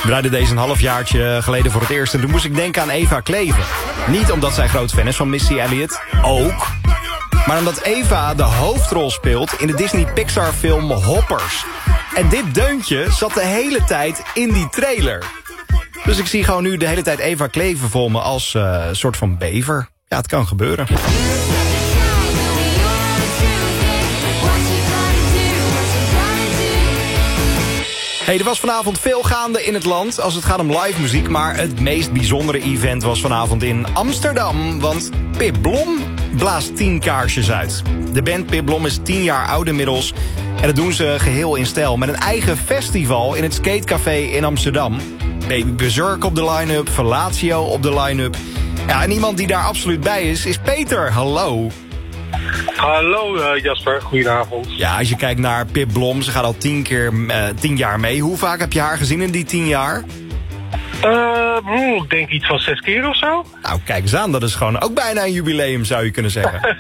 draaide deze een halfjaartje geleden voor het eerst. En toen moest ik denken aan Eva Kleven. Niet omdat zij groot fan is van Missy Elliott. Ook. Maar omdat Eva de hoofdrol speelt in de Disney-Pixar film Hoppers. En dit deuntje zat de hele tijd in die trailer. Dus ik zie gewoon nu de hele tijd Eva Kleven voor me als soort van bever. Ja, het kan gebeuren. Hey, er was vanavond veel gaande in het land als het gaat om live muziek. Maar het meest bijzondere event was vanavond in Amsterdam. Want Pip Blom blaast 10 kaarsjes uit. De band Pip Blom is 10 jaar oud inmiddels. En dat doen ze geheel in stijl. Met een eigen festival in het Skatecafé in Amsterdam. Baby Berserk op de line-up, Fellatio op de line-up. Ja, en iemand die daar absoluut bij is Peter. Hallo. Hallo Jasper, goedenavond. Ja, als je kijkt naar Pip Blom, ze gaat al 10 jaar mee. Hoe vaak heb je haar gezien in die 10 jaar? Ik denk iets van 6 keer of zo. Nou, kijk eens aan, dat is gewoon ook bijna een jubileum, zou je kunnen zeggen.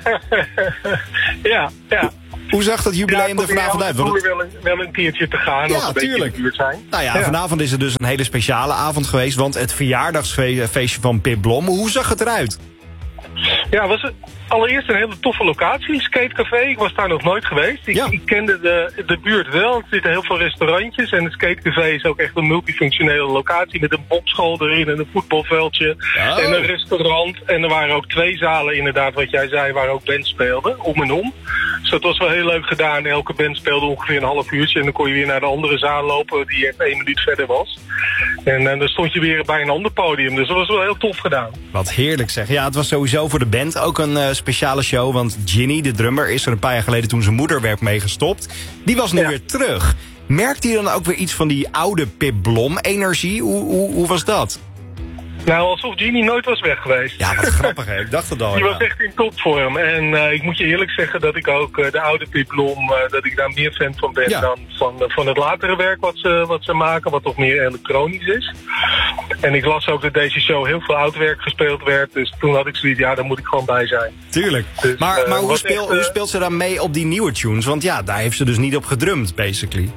Ja. Hoe zag dat jubileum er vanavond uit? Wel een keertje te gaan, als we een beetje in de buurt zijn. Nou ja, vanavond is het dus een hele speciale avond geweest, want het verjaardagsfeestje van Pip Blom. Hoe zag het eruit? Ja, het was allereerst een hele toffe locatie, Skatecafé. Ik was daar nog nooit geweest. Ik kende de buurt wel. Er zitten heel veel restaurantjes. En het Skatecafé is ook echt een multifunctionele locatie. Met een bobschool erin en een voetbalveldje. Oh. En een restaurant. En er waren ook 2 zalen, inderdaad, wat jij zei, waar ook bands speelden. Om en om. Dus dat was wel heel leuk gedaan. Elke band speelde ongeveer een half uurtje. En dan kon je weer naar de andere zaal lopen, die echt 1 minuut verder was. En dan stond je weer bij een ander podium. Dus dat was wel heel tof gedaan. Wat heerlijk zeg. Ja, het was sowieso voor de band ook een speciale show. Want Ginny, de drummer, is er een paar jaar geleden toen zijn moeder werd meegestopt. Die was nu weer terug. Merkt hij dan ook weer iets van die oude Pip Blom energie? Hoe was dat? Nou, alsof Ginny nooit was weg geweest. Ja, wat grappig hè. Ik dacht het al. Die was echt in topvorm. En ik moet je eerlijk zeggen dat ik ook de oude Pip Blom, dat ik daar meer fan van ben dan van het latere werk wat ze maken, wat toch meer elektronisch is. En ik las ook dat deze show heel veel oud werk gespeeld werd. Dus toen had ik zoiets, daar moet ik gewoon bij zijn. Tuurlijk. Dus, maar hoe speelt ze dan mee op die nieuwe tunes? Want ja, daar heeft ze dus niet op gedrumd, basically.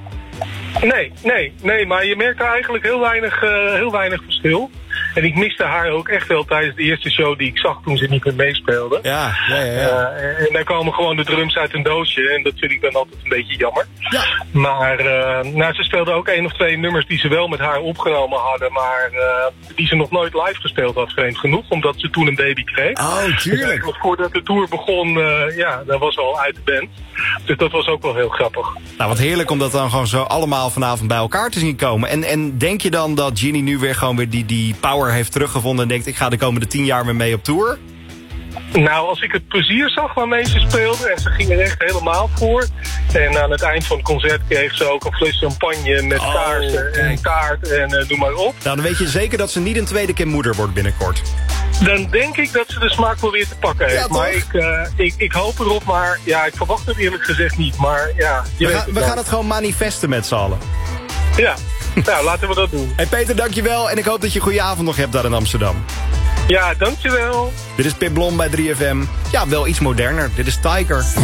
Nee, maar je merkt daar eigenlijk heel weinig verschil. En ik miste haar ook echt wel tijdens de eerste show die ik zag toen ze niet meer meespeelde. Ja. En daar komen gewoon de drums uit een doosje. En dat vind ik dan altijd een beetje jammer. Ja. Maar ze speelde ook 1 of 2 nummers die ze wel met haar opgenomen hadden. Maar die ze nog nooit live gespeeld had, vreemd genoeg. Omdat ze toen een baby kreeg. Oh, tuurlijk. Dus voordat de tour begon, dat was al uit de band. Dus dat was ook wel heel grappig. Nou, wat heerlijk om dat dan gewoon zo allemaal vanavond bij elkaar te zien komen. En denk je dan dat Ginny nu weer gewoon weer die power heeft teruggevonden en denkt, ik ga de komende 10 jaar weer mee op tour? Nou, als ik het plezier zag waarmee ze speelden, en ze gingen er echt helemaal voor. En aan het eind van het concert kreeg ze ook een fles champagne met kaarsen en taart en noem maar op. Nou, dan weet je zeker dat ze niet een tweede keer moeder wordt binnenkort. Dan denk ik dat ze de smaak wel weer te pakken heeft. Ja, maar ik hoop erop, maar ik verwacht het eerlijk gezegd niet. Maar ja, we gaan het gewoon manifesten met z'n allen. Ja, nou, laten we dat doen. Hey Peter, dankjewel en ik hoop dat je een goede avond nog hebt daar in Amsterdam. Ja, dankjewel. Dit is Pip Blom bij 3FM. Ja, wel iets moderner. Dit is Tiger.